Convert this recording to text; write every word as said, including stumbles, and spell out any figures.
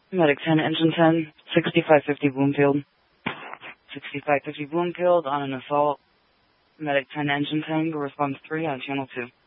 Medic ten, Engine ten, sixty-five fifty Bloomfield. sixty-five fifty Bloomfield on an assault. Medic ten, Engine ten, go response three on channel two.